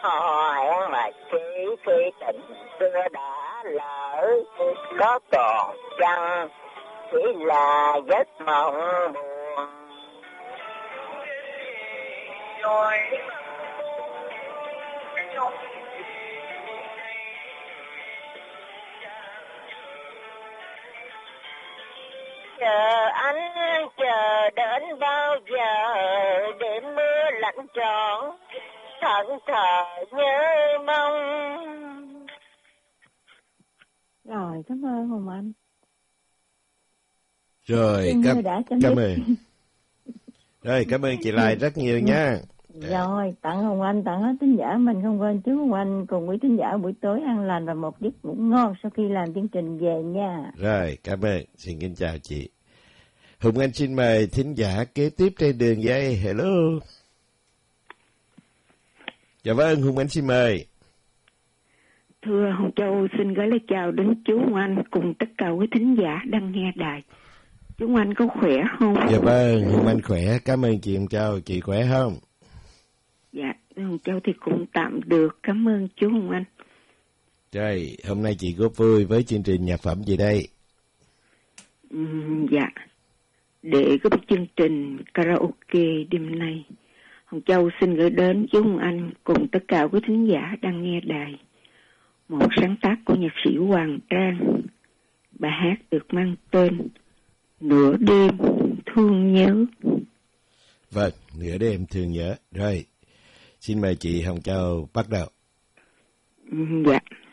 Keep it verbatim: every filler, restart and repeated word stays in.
hò hẹn mà khi khi tình xưa đã lỡ, có còn chăng chỉ là giấc mộng buồn. Rồi chờ anh chờ đến bao giờ, để mưa lạnh trọn thẫn thờ nhớ mong. Rồi, cảm ơn Hồng Anh. Rồi, cảm, cảm ơn. Rồi, cảm ơn chị Lai rất nhiều nha. Rồi, tặng Hồng Anh, tặng hết thính giả mình, không quên chú Hồng Anh cùng quý thính giả buổi tối an lành và một giấc ngủ ngon sau khi làm chương trình về nha. Rồi, cảm ơn. Xin kính chào chị. Hồng Anh xin mời thính giả kế tiếp trên đường dây. Hello. Dạ vâng, Hồng Anh xin mời. Thưa Hồng Châu, xin gửi lời chào đến chú Hồng Anh cùng tất cả quý thính giả đang nghe đài. Chú Hồng Anh có khỏe không? Dạ vâng, Hồng Anh khỏe. Cảm ơn chị Hồng Châu. Chị khỏe không? Dạ, Hồng Châu thì cũng tạm được. Cảm ơn chú Hồng Anh. Rồi, hôm nay chị góp vui với chương trình nhạc phẩm gì đây? Uhm, dạ, để có một chương trình karaoke đêm nay, Hồng Châu xin gửi đến chú Hồng Anh cùng tất cả quý thính giả đang nghe đài một sáng tác của nhạc sĩ Hoàng Trang. Bài hát được mang tên Nửa đêm thương nhớ. Vâng, Nửa đêm thương nhớ. Rồi, xin mời chị Hồng Châu bắt đầu. Dạ.